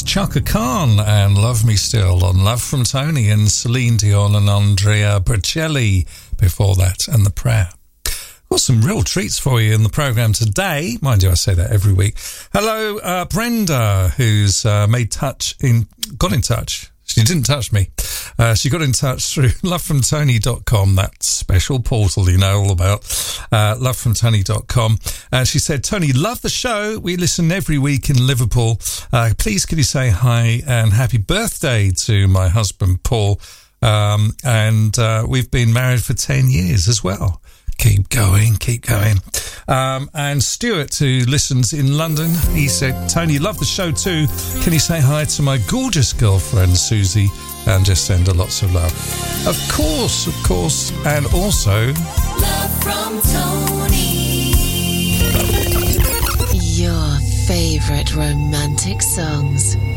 was Chaka Khan and Love Me Still on Love from Tony, and Celine Dion and Andrea Bocelli before that, and The Prayer. Got some real treats for you in the programme today. Mind you, I say that every week. Hello, Brenda, who's got in touch. She didn't touch me. She got in touch through lovefromtony.com, that special portal you know all about, lovefromtony.com. And she said, Tony, love the show. We listen every week in Liverpool. Please could you say hi and happy birthday to my husband, Paul. And we've been married for 10 years as well. Keep going. And Stuart, who listens in London, he said, Tony, love the show too. Can you say hi to my gorgeous girlfriend, Susie, and just send her lots of love? Of course. And also... Love from Tony. Your favourite romantic songs.